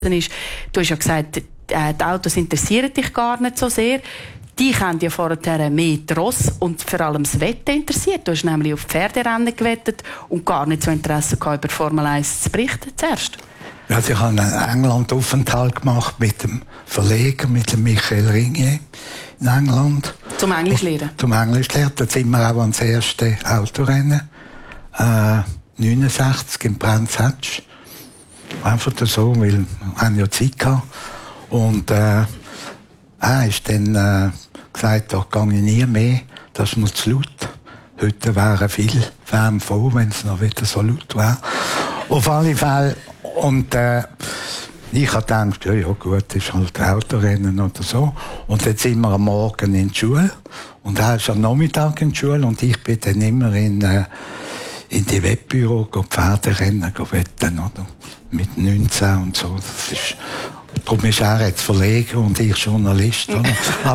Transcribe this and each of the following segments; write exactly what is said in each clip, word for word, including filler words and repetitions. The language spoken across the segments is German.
ist, du hast ja gesagt, die Autos interessieren dich gar nicht so sehr. Die haben ja vorher mehr die Ross und vor allem das Wetten interessiert. Du hast nämlich auf Pferderennen gewettet und gar nicht so Interesse gehabt, über Formel eins zu berichten zuerst. Also ich habe einen England-Aufenthalt gemacht mit dem Verleger, mit dem Michael Ringier in England. Zum Englisch lernen? Zum Englisch lernen. Da sind wir auch ans erste Autorennen. Äh, neunundsechzig in Brands Hatch. Einfach so, weil wir haben ja Zeit gehabt. Und äh, er ist dann äh, gesagt, da gehe ich nie mehr, das ist mir zu laut. Heute wären viele Fans froh, wenn es noch wieder so laut wäre. Auf alle Fälle. Und äh, ich habe gedacht, ja, ja gut, das ist halt Autorennen oder so. Und jetzt sind wir am Morgen in der Schule. Und er ist am Nachmittag in der Schule. Und ich bin dann immer in, äh, in die Wettbüro, go Pferderennen, go wetten, oder? Mit neunzehn und so. Das ist, darum ist er jetzt Verleger und ich Journalist, oder? Aber,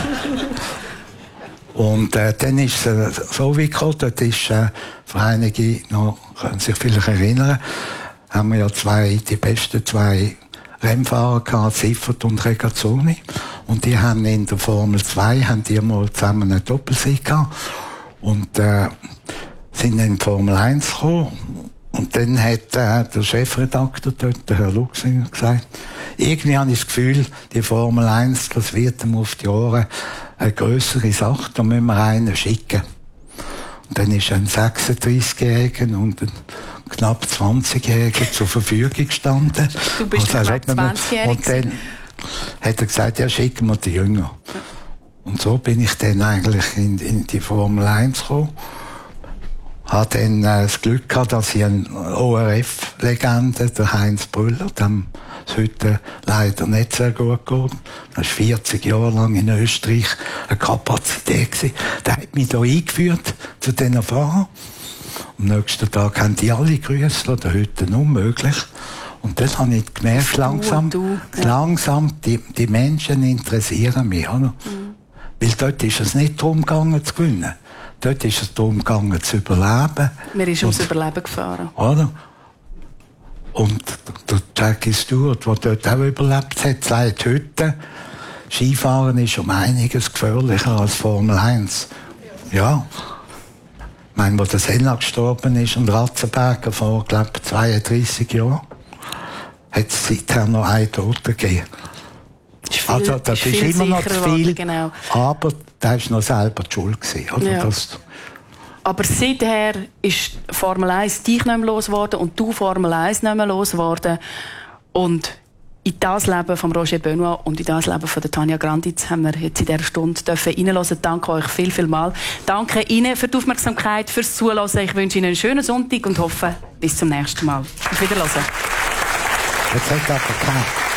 und äh, dann ist es äh, so wie gekommen, dort ist äh, für einige noch, können sich vielleicht erinnern, haben wir ja zwei, die besten zwei Rennfahrer gehabt, Siffert und Regazzoni. Und die haben in der Formel zwei, haben die mal zusammen einen Doppelsieg gehabt. Und, äh, sind in die Formel eins gekommen. Und dann hat äh, der Chefredakteur dort, der Herr Luxinger, gesagt, irgendwie habe ich das Gefühl, die Formel eins, das wird ihm auf die Ohren eine grössere Sache, da müssen wir einen schicken. Und dann ist ein sechsunddreißigjähriger und ein knapp zwanzigjähriger zur Verfügung gestanden. Du bist also, knapp zwanzigjährig. Und dann hat er gesagt, ja, schicken wir die Jünger. Und so bin ich dann eigentlich in, in die Formel eins gekommen. Habe dann äh, das Glück gehabt, dass ich eine O R F-Legende, der Heinz Brüller, dem es heute leider nicht sehr gut geht, das war vierzig Jahre lang in Österreich eine Kapazität gewesen. Der hat mich da eingeführt zu diesen Fahrern. Am nächsten Tag haben die alle grüßt, oder heute unmöglich. Und das habe ich gemerkt, langsam, du, ja. langsam die, die Menschen interessieren mich, oder? Mhm. Weil dort ist es nicht darum gegangen zu gewinnen. Dort ist es darum gegangen, zu überleben. Wir sind ums Überleben gefahren. Oder? Und der Jackie Stewart, der dort auch überlebt hat, sagt heute, Skifahren ist um einiges gefährlicher als Formel eins. Ja. Ich meine, wo der Senna gestorben ist und Ratzenberger vor, glaube ich, zweiunddreißig Jahren, hat es seither noch einen Toten gegeben. Ist viel, also, das ist, ist immer noch zu viel, worden, genau. Aber da war noch selber die Schuld gewesen, oder? Ja. Das aber seither ist Formel eins dich nicht mehr losgeworden und du Formel eins nicht mehr losgeworden. Und in das Leben von Roger Benoit und in das Leben von Tanja Granditz haben wir jetzt in dieser Stunde reinhören. Danke euch viel, viel mal. Danke Ihnen für die Aufmerksamkeit, fürs Zuhören. Ich wünsche Ihnen einen schönen Sonntag und hoffe, bis zum nächsten Mal. Auf Wiedersehen. Jetzt hat er